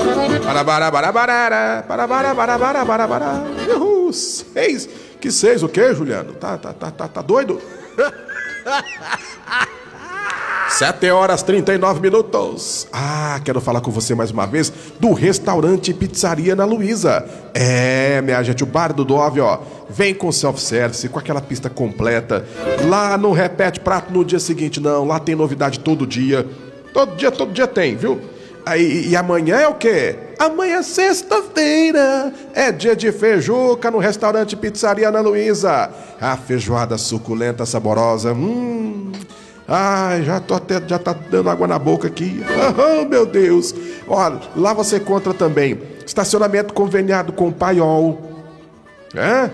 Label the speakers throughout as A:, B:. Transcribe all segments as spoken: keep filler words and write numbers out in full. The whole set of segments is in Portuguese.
A: Barabarabarabara, barabarabarabara, uhul, seis. Que seis o quê, Juliano? Tá, tá, tá, tá, tá doido? Sete horas e trinta e nove minutos. Ah, quero falar com você mais uma vez do restaurante Pizzaria Ana Luísa. É, minha gente, o bar do Dove, ó. Vem com self-service, com aquela pista completa. Lá não repete prato no dia seguinte, não. Lá tem novidade todo dia. Todo dia, todo dia tem, viu? Aí, e amanhã é o quê? Amanhã é sexta-feira. É dia de feijuca no restaurante Pizzaria Ana Luísa. A feijoada suculenta, saborosa. Hum... Ai, já tô até, já tá dando água na boca aqui. Oh, meu Deus. Olha, lá você encontra também estacionamento conveniado com o Paiol. É?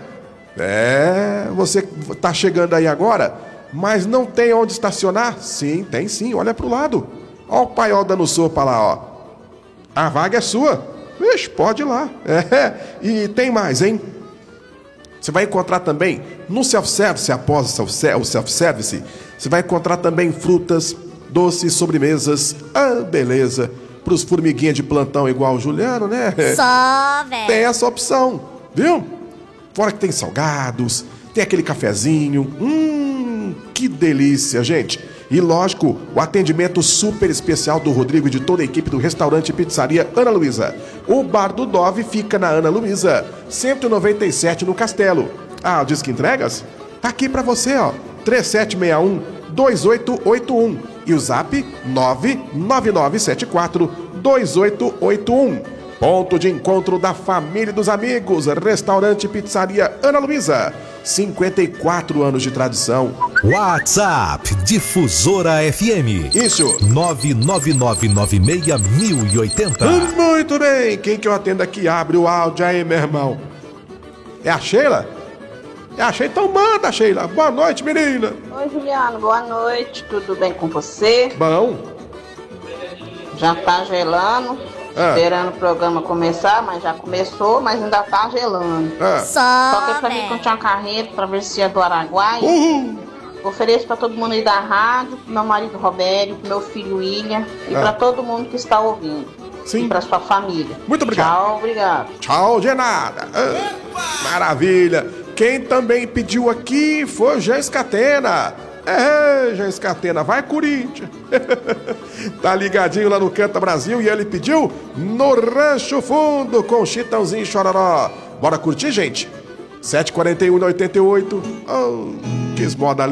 A: É, você tá chegando aí agora, mas não tem onde estacionar? Sim, tem sim, olha pro lado. Ó o Paiol dando sopa lá, ó. A vaga é sua. Vixe, pode ir lá. É, e tem mais, hein? Você vai encontrar também no self-service, após o self-service, você vai encontrar também frutas, doces, sobremesas. Ah, beleza. Para os formiguinhas de plantão igual o Juliano, né?
B: Só, velho.
A: Tem essa opção, viu? Fora que tem salgados, tem aquele cafezinho. Hum, que delícia, gente. E lógico, o atendimento super especial do Rodrigo e de toda a equipe do restaurante Pizzaria Ana Luísa. O bar do Dove fica na Ana Luísa, cento e noventa e sete no Castelo. Ah, o Disque Entregas? Tá aqui pra você, ó. três sete seis um, dois oito oito um. E o zap nove nove nove sete quatro, dois oito oito um. Ponto de encontro da família e dos amigos. Restaurante Pizzaria Ana Luísa. cinquenta e quatro anos de tradição.
C: WhatsApp Difusora F M.
A: Isso.
C: nove nove nove nove seis mil e oitenta.
A: Muito bem. Quem que eu atendo aqui? Abre o áudio aí, meu irmão. É a Sheila? É a Sheila? Então manda, Sheila. Boa noite, menina.
D: Oi, Juliano. Boa noite. Tudo bem com você?
A: Bom.
D: Já tá gelando.
A: Ah.
D: Esperando o programa começar, mas já começou, mas ainda tá gelando.
A: Ah.
B: Só,
D: Toca pra mim que eu tinha uma carreta, travessia do Araguaia.
A: Uhul.
D: Ofereço pra todo mundo aí da rádio, pro meu marido Robério, pro meu filho William e
A: Ah.
D: pra todo mundo que está ouvindo.
A: Sim.
D: E pra sua família.
A: Muito obrigado.
D: Tchau, obrigado.
A: Tchau de nada. Ah, maravilha. Quem também pediu aqui foi o Jean Scatena. É, Jean Scatena, vai Corinthians. Tá ligadinho lá no Canta Brasil e ele pediu No Rancho Fundo com Chitãozinho e Chororó. Bora curtir, gente? sete e quarenta e um na oitenta e oito. Oh, que esmoda